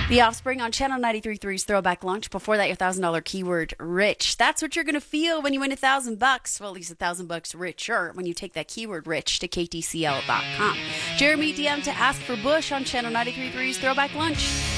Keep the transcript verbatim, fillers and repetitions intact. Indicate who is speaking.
Speaker 1: The Offspring on Channel ninety-three point three's Throwback Lunch. Before that, your one thousand dollars keyword rich. That's what you're going to feel when you win a thousand bucks. Well, at least a thousand bucks richer when you take that keyword rich to K T C L dot com. Jeremy D M to ask for Bush on Channel ninety-three point three's Throwback Lunch.